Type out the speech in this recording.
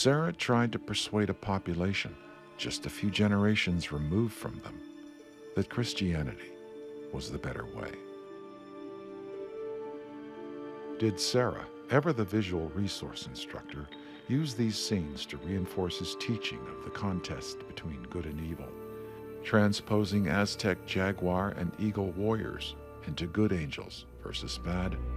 Sarah tried to persuade a population just a few generations removed from them that Christianity was the better way. Did Sarah, ever the visual resource instructor, use these scenes to reinforce his teaching of the contest between good and evil, transposing Aztec jaguar and eagle warriors into good angels versus bad?